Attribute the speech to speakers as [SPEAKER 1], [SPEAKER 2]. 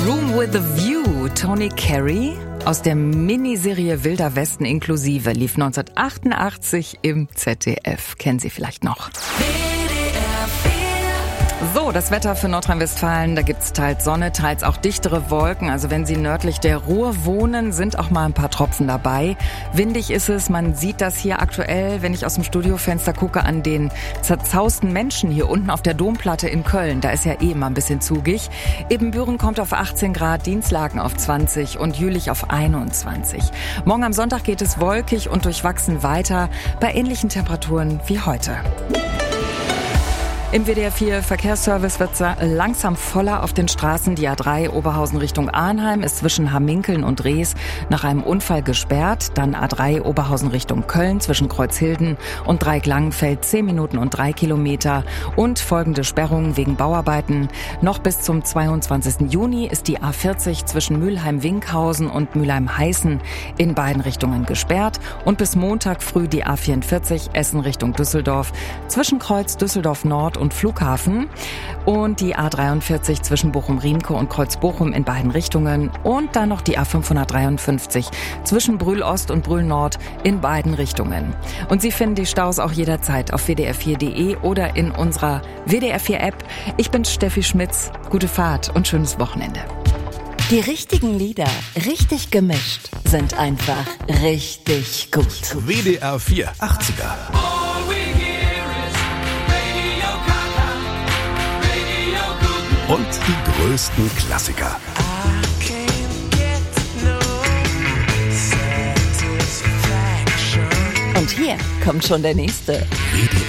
[SPEAKER 1] Room with a View, Tony Carey aus der Miniserie Wilder Westen inklusive lief 1988 im ZDF. Kennen Sie vielleicht noch? So, das Wetter für Nordrhein-Westfalen, da gibt's teils Sonne, teils auch dichtere Wolken. Also wenn Sie nördlich der Ruhr wohnen, sind auch mal ein paar Tropfen dabei. Windig ist es, man sieht das hier aktuell, wenn ich aus dem Studiofenster gucke, an den zerzausten Menschen hier unten auf der Domplatte in Köln. Da ist ja eh mal ein bisschen zugig. Ebenbüren kommt auf 18 Grad, Dinslaken auf 20 und Jülich auf 21. Morgen am Sonntag geht es wolkig und durchwachsen weiter bei ähnlichen Temperaturen wie heute. Im WDR 4 Verkehrsservice wird langsam voller auf den Straßen. Die A3 Oberhausen Richtung Arnheim ist zwischen Hamminkeln und Rees nach einem Unfall gesperrt. Dann A3 Oberhausen Richtung Köln zwischen Kreuzhilden und Dreieck-Langenfeld 10 Minuten und 3 Kilometer. Und folgende Sperrungen wegen Bauarbeiten. Noch bis zum 22. Juni ist die A40 zwischen Mülheim-Winkhausen und Mülheim-Heißen in beiden Richtungen gesperrt. Und bis Montag früh die A44 Essen Richtung Düsseldorf zwischen Kreuz Düsseldorf Nord und Flughafen und die A43 zwischen Bochum-Riemke und Kreuz-Bochum in beiden Richtungen und dann noch die A553 zwischen Brühl-Ost und Brühl-Nord in beiden Richtungen. Und Sie finden die Staus auch jederzeit auf wdr4.de oder in unserer WDR4-App. Ich bin Steffi Schmitz. Gute Fahrt und schönes Wochenende.
[SPEAKER 2] Die richtigen Lieder, richtig gemischt, sind einfach richtig gut.
[SPEAKER 3] WDR 4 80er. Und die größten Klassiker.
[SPEAKER 2] Und hier kommt schon der nächste.
[SPEAKER 3] WDR